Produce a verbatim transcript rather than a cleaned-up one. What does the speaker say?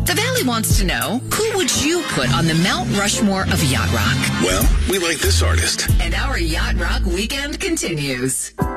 The Valley wants to know, who would you put on the Mount Rushmore of yacht rock? Well, we like this artist. And our yacht rock weekend continues.